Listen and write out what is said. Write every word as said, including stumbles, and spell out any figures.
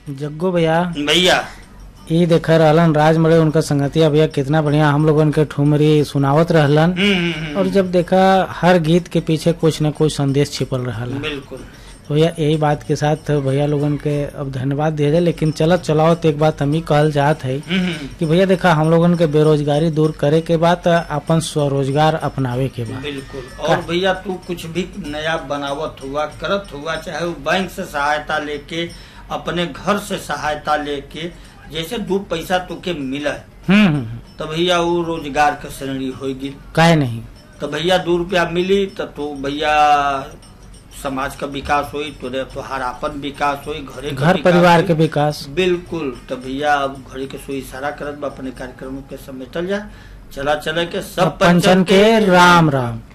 जग्गो भैया भैया ई देख रहलन राज मड़े उनका संगतिया भैया कितना बढ़िया हम लोगन के ठुमरी सुनावत रहलन। हम्म, हम्म, हम्म, और जब देखा हर गीत के पीछे कुछ न कुछ संदेश छिपल रहा। बिल्कुल तो भैया यही बात के साथ भैया लोगन के अब धन्यवाद दिया जाए, लेकिन चलत चलाओ तो एक बात हम ही कहल चाहत है हम्म, हम्म, कि भैया देखा हम लोगन के बेरोजगारी दूर करे के बाद अपन स्वरोजगार अपनावे के बाद। बिल्कुल। और भैया तू कुछ भी नया बनावत हुआ करत हुआ, चाहे वो बैंक से सहायता लेके अपने घर से सहायता लेके, जैसे दो पैसा तुके मिला हम्म हम्म, तो भैया वो रोजगार के श्रेणी होगी। काहे नहीं। तो भैया दो रुपया मिली तो तू भैया समाज का विकास हुई, तुरे तुहार अपन विकास हुई, घरे का घर विकास परिवार हुई। के विकास। बिल्कुल। तो भैया अब घड़ी के सोई इशारा करत बा अपने कार्यक्रमों के समेटल जा। चला चला के सब पंचन के राम राम।